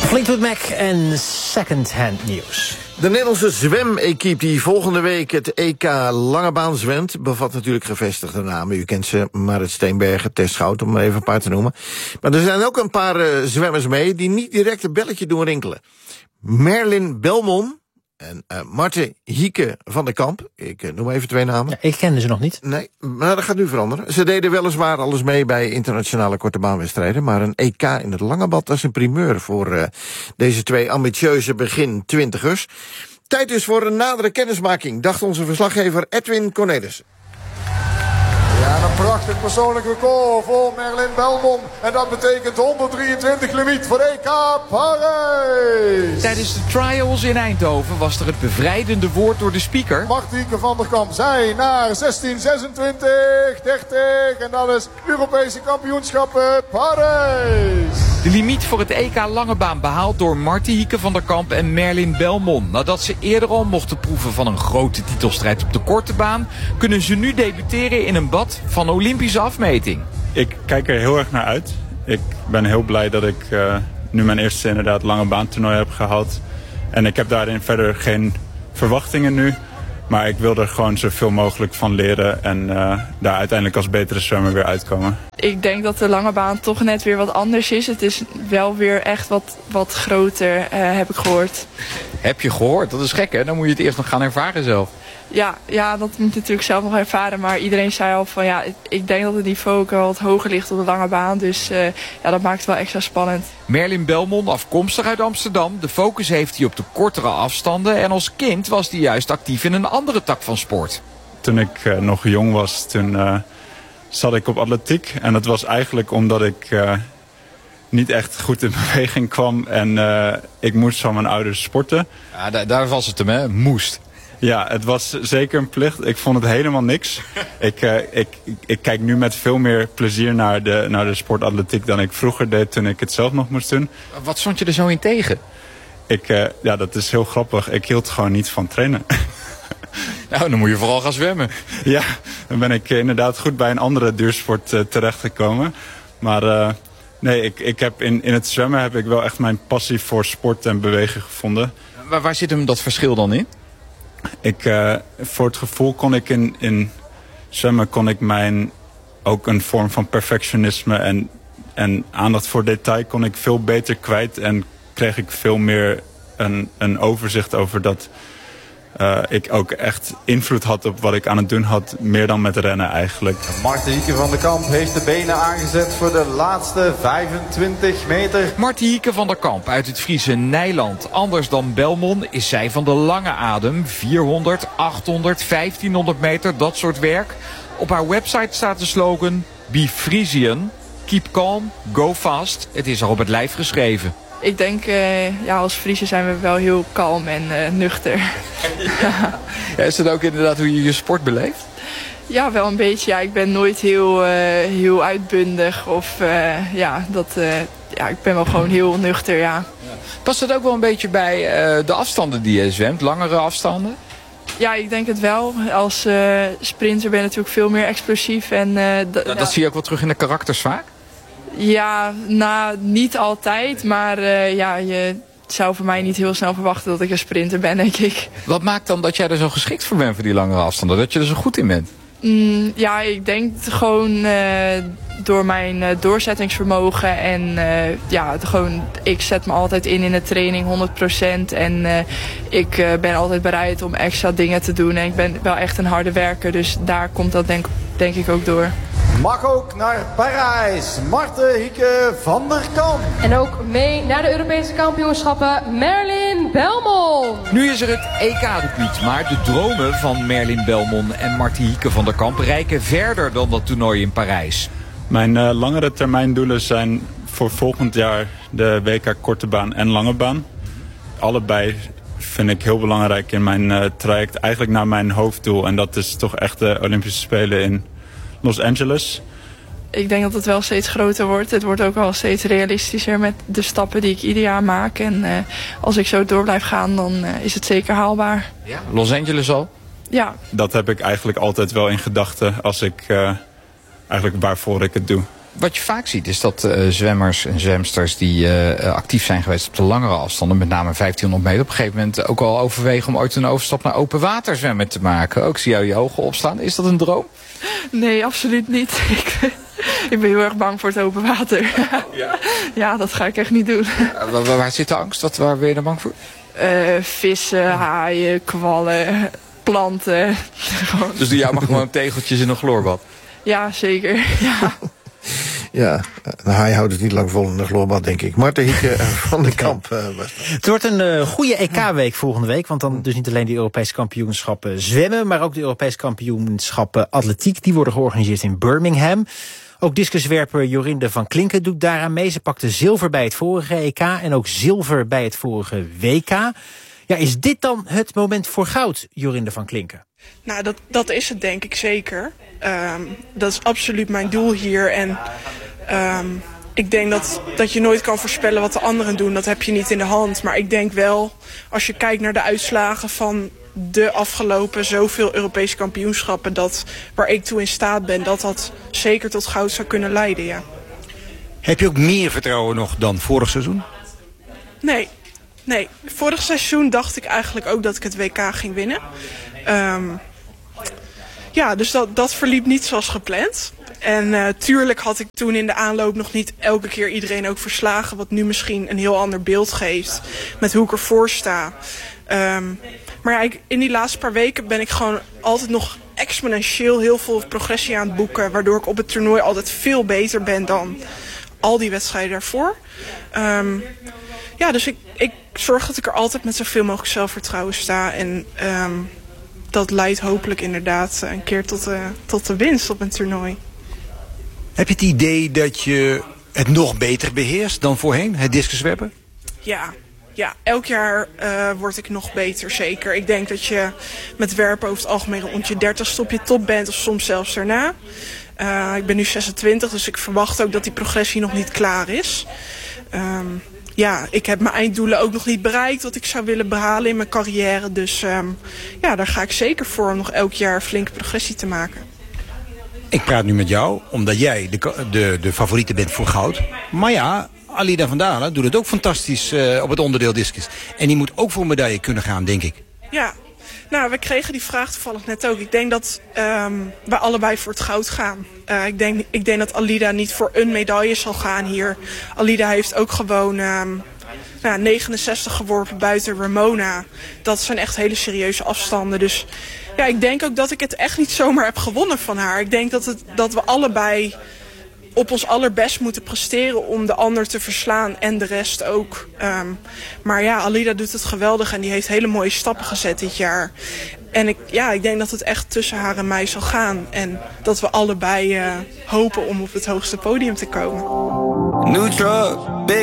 Fleetwood Mac en Second Hand News. De Nederlandse zwemequipe die volgende week het EK Langebaan zwemt, bevat natuurlijk gevestigde namen. U kent ze, Marit Steenbergen, Tess Schout, om maar even een paar te noemen. Maar er zijn ook een paar zwemmers mee die niet direct een belletje doen rinkelen. Merlin Belmont en Marten Hieke van der Kamp. Ik noem even 2 namen. Ja, ik kende ze nog niet. Nee, maar dat gaat nu veranderen. Ze deden weliswaar alles mee bij internationale kortebaanwedstrijden, maar een EK in het Langebad, dat is een primeur voor deze 2 ambitieuze begin 20ers. Tijd dus voor een nadere kennismaking, dacht onze verslaggever Edwin Cornelissen. Ja, een prachtig persoonlijk record voor Merlin Belmont. En dat betekent 123 limiet voor EK Parijs. Tijdens de trials in Eindhoven was er het bevrijdende woord door de speaker. Martieke van der Kamp zij naar 16:26:30. En dat is Europese kampioenschappen Parijs. De limiet voor het EK Langebaan behaald door Martieke van der Kamp en Merlin Belmont. Nadat ze eerder al mochten proeven van een grote titelstrijd op de korte baan, kunnen ze nu debuteren in een bad van Olympische afmeting. Ik kijk er heel erg naar uit. Ik ben heel blij dat ik nu mijn eerste inderdaad lange baantoernooi heb gehaald. En ik heb daarin verder geen verwachtingen nu. Maar ik wil er gewoon zoveel mogelijk van leren en daar uiteindelijk als betere zwemmer weer uitkomen. Ik denk dat de lange baan toch net weer wat anders is. Het is wel weer echt wat groter, heb ik gehoord. Heb je gehoord? Dat is gek, hè? Dan moet je het eerst nog gaan ervaren zelf. Ja, dat moet je natuurlijk zelf nog ervaren. Maar iedereen zei al van ja, ik denk dat het niveau ook wel wat hoger ligt op de lange baan. Dus ja, dat maakt het wel extra spannend. Merlin Belmont, afkomstig uit Amsterdam. De focus heeft hij op de kortere afstanden. En als kind was hij juist actief in een andere tak van sport. Toen ik nog jong was, toen zat ik op atletiek. En dat was eigenlijk omdat ik niet echt goed in beweging kwam. En ik moest van mijn ouders sporten. Ja, daar was het hem, hè? Moest. Ja, het was zeker een plicht. Ik vond het helemaal niks. Ik kijk nu met veel meer plezier naar de sportatletiek dan ik vroeger deed toen ik het zelf nog moest doen. Wat stond je er zo in tegen? Ja, dat is heel grappig. Ik hield gewoon niet van trainen. Nou, dan moet je vooral gaan zwemmen. Ja, dan ben ik inderdaad goed bij een andere duursport terechtgekomen. Maar nee, ik heb in het zwemmen heb ik wel echt mijn passie voor sport en bewegen gevonden. Waar zit hem dat verschil dan in? Voor het gevoel kon ik in zwemmen ook een vorm van perfectionisme en aandacht voor detail kon ik veel beter kwijt en kreeg ik veel meer een overzicht over dat ik ook echt invloed had op wat ik aan het doen had, meer dan met rennen eigenlijk. Martieke van der Kamp heeft de benen aangezet voor de laatste 25 meter. Martieke van der Kamp uit het Friese Nijland. Anders dan Belmont is zij van de lange adem. 400, 800, 1500 meter, dat soort werk. Op haar website staat de slogan Be Frisian. Keep calm, go fast. Het is al op het lijf geschreven. Ik denk, als Friese zijn we wel heel kalm en nuchter. Ja, is dat ook inderdaad hoe je je sport beleeft? Ja, wel een beetje. Ja, ik ben nooit heel uitbundig. Of ik ben wel gewoon heel nuchter, ja. Past dat ook wel een beetje bij de afstanden die je zwemt? Langere afstanden? Ja, ik denk het wel. Als sprinter ben je natuurlijk veel meer explosief. En, dat zie je ook wel terug in de karakters vaak? Ja, niet altijd. Maar je zou voor mij niet heel snel verwachten dat ik een sprinter ben, denk ik. Wat maakt dan dat jij er zo geschikt voor bent voor die langere afstanden? Dat je er zo goed in bent? Ja, ik denk gewoon door mijn doorzettingsvermogen. En ik zet me altijd in de training 100%. En ik ben altijd bereid om extra dingen te doen. En ik ben wel echt een harde werker. Dus daar komt dat denk ik ook door. Mag ook naar Parijs, Marten Hieke van der Kamp. En ook mee naar de Europese kampioenschappen, Merlin Belmont. Nu is er het EK-debuut, maar de dromen van Merlin Belmont en Martieke van der Kamp reiken verder dan dat toernooi in Parijs. Mijn langere termijn doelen zijn voor volgend jaar de WK korte baan en lange baan. Allebei vind ik heel belangrijk in mijn traject, eigenlijk naar mijn hoofddoel. En dat is toch echt de Olympische Spelen in Los Angeles. Ik denk dat het wel steeds groter wordt. Het wordt ook wel steeds realistischer met de stappen die ik ieder jaar maak. En als ik zo door blijf gaan, dan is het zeker haalbaar. Ja. Los Angeles al? Ja. Dat heb ik eigenlijk altijd wel in gedachten als ik eigenlijk waarvoor ik het doe. Wat je vaak ziet is dat zwemmers en zwemsters die actief zijn geweest op de langere afstanden, met name 1500 meter, op een gegeven moment ook al overwegen om ooit een overstap naar open water zwemmen te maken. Ook zie jou je ogen opstaan. Is dat een droom? Nee, absoluut niet. Ik ben heel erg bang voor het open water. Ja, dat ga ik echt niet doen. Waar zit de angst? Waar ben je dan bang voor? Vissen, haaien, kwallen, planten. Dus doe jij maar gewoon tegeltjes in een chloorbad? Ja, zeker. Ja. Ja, de haai houdt het niet lang vol in de chloorbad, denk ik. Marten Hieke van de Kamp was dat. Het wordt een goede EK-week volgende week. Want dan dus niet alleen de Europese kampioenschappen zwemmen, maar ook de Europese kampioenschappen atletiek. Die worden georganiseerd in Birmingham. Ook discuswerper Jorinde van Klinken doet daaraan mee. Ze pakte zilver bij het vorige EK en ook zilver bij het vorige WK. Ja, is dit dan het moment voor goud, Jorinde van Klinken? Nou, dat is het denk ik zeker. Dat is absoluut mijn doel hier. En ik denk dat je nooit kan voorspellen wat de anderen doen. Dat heb je niet in de hand. Maar ik denk wel, als je kijkt naar de uitslagen van de afgelopen zoveel Europese kampioenschappen, dat waar ik toe in staat ben, dat zeker tot goud zou kunnen leiden, ja. Heb je ook meer vertrouwen nog dan vorig seizoen? Nee. Vorig seizoen dacht ik eigenlijk ook dat ik het WK ging winnen. Dus dat verliep niet zoals gepland. En tuurlijk had ik toen in de aanloop nog niet elke keer iedereen ook verslagen, wat nu misschien een heel ander beeld geeft met hoe ik ervoor sta. Maar ja, in die laatste paar weken ben ik gewoon altijd nog exponentieel heel veel progressie aan het boeken, waardoor ik op het toernooi altijd veel beter ben dan al die wedstrijden daarvoor. Dus ik zorg dat ik er altijd met zoveel mogelijk zelfvertrouwen sta. En dat leidt hopelijk inderdaad een keer tot de winst op een toernooi. Heb je het idee dat je het nog beter beheerst dan voorheen, het discuswerpen? Ja, elk jaar word ik nog beter, zeker. Ik denk dat je met werpen over het algemeen rond je 30ste op je top bent, of soms zelfs daarna. Ik ben nu 26, dus ik verwacht ook dat die progressie nog niet klaar is. Ik heb mijn einddoelen ook nog niet bereikt wat ik zou willen behalen in mijn carrière. Dus daar ga ik zeker voor om nog elk jaar flinke progressie te maken. Ik praat nu met jou, omdat jij de favoriete bent voor goud. Maar ja, Alida van Dalen doet het ook fantastisch op het onderdeel discus. En die moet ook voor een medaille kunnen gaan, denk ik. Ja, we kregen die vraag toevallig net ook. Ik denk dat we allebei voor het goud gaan. Ik denk dat Alida niet voor een medaille zal gaan hier. Alida heeft ook gewoon 69 geworpen buiten Ramona. Dat zijn echt hele serieuze afstanden. Dus ja, ik denk ook dat ik het echt niet zomaar heb gewonnen van haar. Ik denk dat we allebei op ons allerbest moeten presteren om de ander te verslaan en de rest ook. Maar ja, Alida doet het geweldig en die heeft hele mooie stappen gezet dit jaar. En ik denk dat het echt tussen haar en mij zal gaan. En dat we allebei hopen om op het hoogste podium te komen. New truck, big